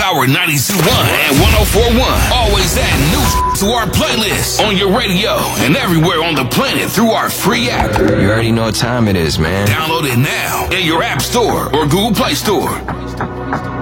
Power 92.1 and 104.1. Always add new to our playlist on your radio and everywhere on the planet through our free app. You already know what time it is, man. Download it now in your App Store or Google Play Store.